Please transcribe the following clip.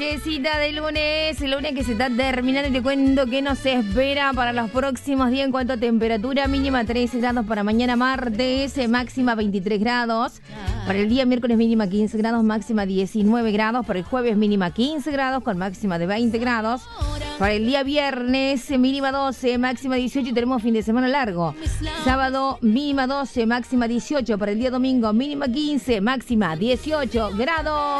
Cita de lunes, el lunes que se está terminando y te cuento que nos espera para los próximos días en cuanto a temperatura mínima 13 grados para mañana martes, máxima 23 grados. Para el día miércoles mínima 15 grados, máxima 19 grados. Para el jueves mínima 15 grados con máxima de 20 grados. Para el día viernes mínima 12, máxima 18 y tenemos fin de semana largo. Sábado mínima 12, máxima 18. Para el día domingo mínima 15, máxima 18 grados.